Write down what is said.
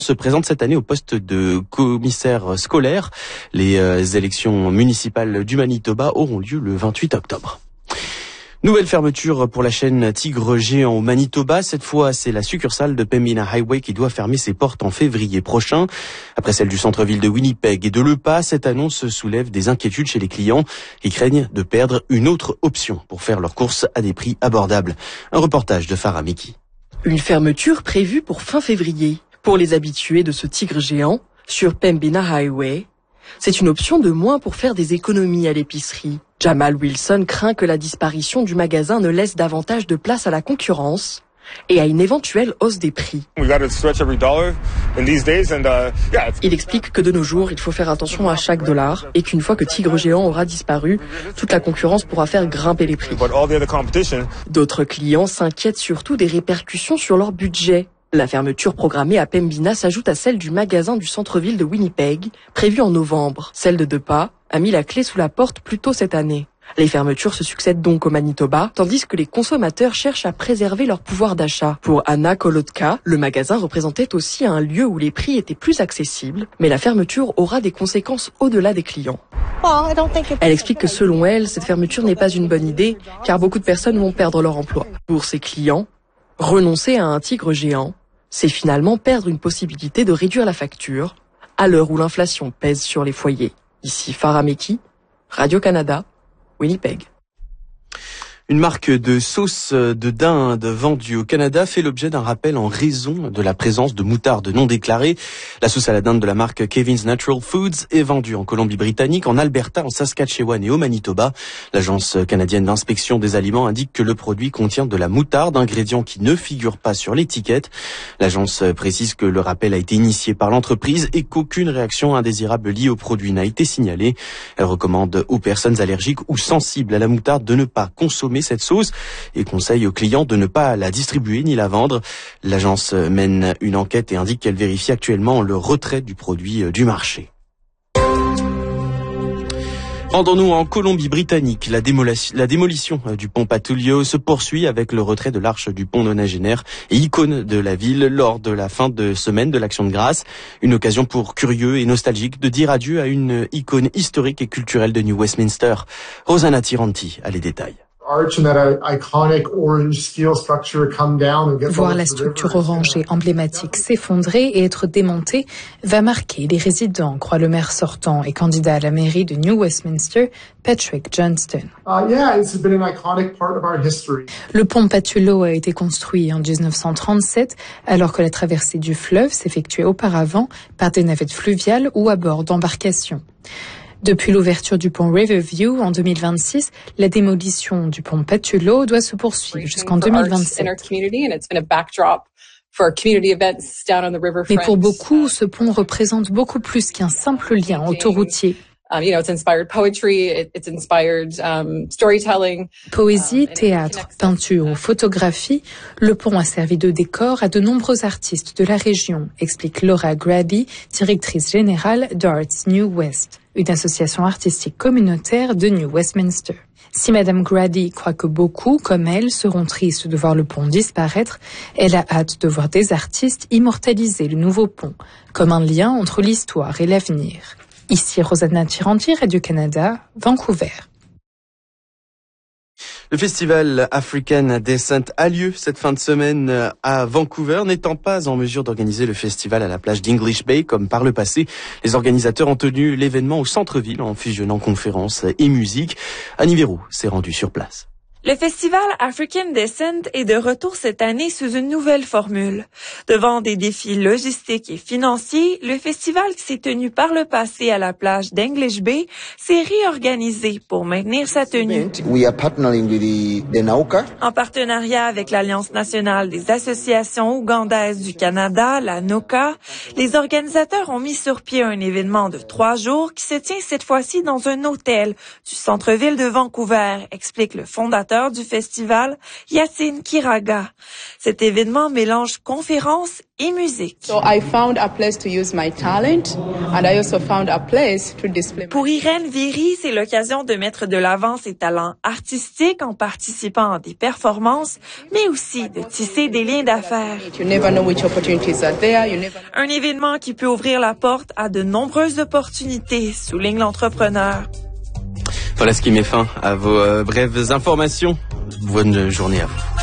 se présente cette année au poste de commissaire scolaire. Les élections municipales du Manitoba auront lieu le 28 octobre. Nouvelle fermeture pour la chaîne Tigre Géant au Manitoba. Cette fois, c'est la succursale de Pembina Highway qui doit fermer ses portes en février prochain. Après celle du centre-ville de Winnipeg et de Lepas, cette annonce soulève des inquiétudes chez les clients qui craignent de perdre une autre option pour faire leurs courses à des prix abordables. Un reportage de Farah Miki. Une fermeture prévue pour fin février. Pour les habitués de ce Tigre Géant, sur Pembina Highway, c'est une option de moins pour faire des économies à l'épicerie. Jamal Wilson craint que la disparition du magasin ne laisse davantage de place à la concurrence et à une éventuelle hausse des prix. Il explique que de nos jours, il faut faire attention à chaque dollar et qu'une fois que Tigre Géant aura disparu, toute la concurrence pourra faire grimper les prix. D'autres clients s'inquiètent surtout des répercussions sur leur budget. La fermeture programmée à Pembina s'ajoute à celle du magasin du centre-ville de Winnipeg, prévue en novembre. Celle de Depas a mis la clé sous la porte plus tôt cette année. Les fermetures se succèdent donc au Manitoba, tandis que les consommateurs cherchent à préserver leur pouvoir d'achat. Pour Anna Kolotka, le magasin représentait aussi un lieu où les prix étaient plus accessibles, mais la fermeture aura des conséquences au-delà des clients. Elle explique que selon elle, cette fermeture n'est pas une bonne idée, car beaucoup de personnes vont perdre leur emploi. Pour ses clients, renoncer à un Tigre Géant, c'est finalement perdre une possibilité de réduire la facture à l'heure où l'inflation pèse sur les foyers. Ici Farah Miki, Radio-Canada, Winnipeg. Une marque de sauce de dinde vendue au Canada fait l'objet d'un rappel en raison de la présence de moutarde non déclarée. La sauce à la dinde de la marque Kevin's Natural Foods est vendue en Colombie-Britannique, en Alberta, en Saskatchewan et au Manitoba. L'Agence canadienne d'inspection des aliments indique que le produit contient de la moutarde, ingrédient qui ne figure pas sur l'étiquette. L'agence précise que le rappel a été initié par l'entreprise et qu'aucune réaction indésirable liée au produit n'a été signalée. Elle recommande aux personnes allergiques ou sensibles à la moutarde de ne pas consommer cette sauce et conseille aux clients de ne pas la distribuer ni la vendre. L'agence mène une enquête et indique qu'elle vérifie actuellement le retrait du produit du marché. Rendons-nous en Colombie-Britannique. La démolition du pont Patulio se poursuit avec le retrait de l'arche du pont nonagénaire et icône de la ville lors de la fin de semaine de l'Action de grâce. Une occasion pour curieux et nostalgiques de dire adieu à une icône historique et culturelle de New Westminster. Rosanna Tiranti a les détails. Voir la structure orangée emblématique s'effondrer et être démontée va marquer les résidents, croit le maire sortant et candidat à la mairie de New Westminster, Patrick Johnston. Le pont Pattullo a été construit en 1937, alors que la traversée du fleuve s'effectuait auparavant par des navettes fluviales ou à bord d'embarcations. Depuis l'ouverture du pont Riverview en 2026, la démolition du pont Pattullo doit se poursuivre jusqu'en 2027. Mais pour beaucoup, ce pont représente beaucoup plus qu'un simple lien autoroutier. Poésie, théâtre, peinture ou photographie, le pont a servi de décor à de nombreux artistes de la région, explique Laura Grady, directrice générale d'Arts New West, une association artistique communautaire de New Westminster. Si Madame Grady croit que beaucoup, comme elle, seront tristes de voir le pont disparaître, elle a hâte de voir des artistes immortaliser le nouveau pont, comme un lien entre l'histoire et l'avenir. Ici Rosanna Tiranti, Radio-Canada, Vancouver. Le festival African Descent a lieu cette fin de semaine à Vancouver. N'étant pas en mesure d'organiser le festival à la plage d'English Bay comme par le passé, les organisateurs ont tenu l'événement au centre-ville en fusionnant conférences et musique. Annie Verroux s'est rendue sur place. Le festival African Descent est de retour cette année sous une nouvelle formule. Devant des défis logistiques et financiers, le festival qui s'est tenu par le passé à la plage d'English Bay s'est réorganisé pour maintenir sa tenue. En partenariat avec l'Alliance nationale des associations ougandaises du Canada, la NOCA, les organisateurs ont mis sur pied un événement de 3 jours qui se tient cette fois-ci dans un hôtel du centre-ville de Vancouver, explique le fondateur l'organisateur du festival, Yacine Kiraga. Cet événement mélange conférences et musique. Pour Irène Viry, c'est l'occasion de mettre de l'avant ses talents artistiques en participant à des performances, mais aussi de tisser des liens d'affaires. Un événement qui peut ouvrir la porte à de nombreuses opportunités, souligne l'entrepreneur. Voilà ce qui met fin à vos brèves informations. Bonne journée à vous.